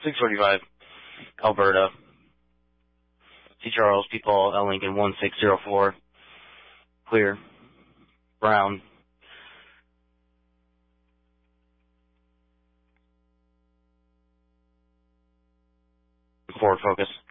645, Alberta. C. Charles, P. Paul, L. Lincoln, 1604. Clear. Brown. Forward focus.